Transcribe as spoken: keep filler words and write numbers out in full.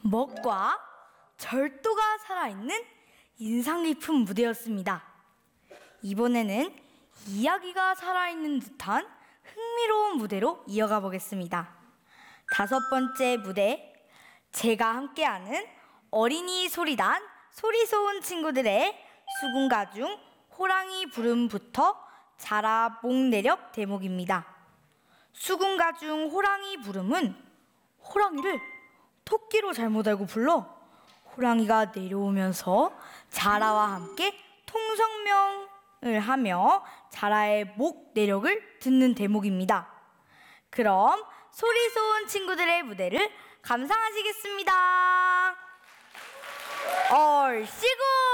먹과 절도가 살아있는 인상 깊은 무대였습니다. 이번에는 이야기가 살아있는 듯한 흥미로운 무대로 이어가 보겠습니다. 다섯 번째 무대, 제가 함께하는 어린이 소리단 소리소은 친구들의 수군가중 호랑이 부름부터 자라 목내력 대목입니다. 수군가중 호랑이 부름은 호랑이를 토끼로 잘못 알고 불러 호랑이가 내려오면서 자라와 함께 통성명을 하며 자라의 목 내력을 듣는 대목입니다. 그럼 소리소은 친구들의 무대를 감상하시겠습니다. 얼씨구!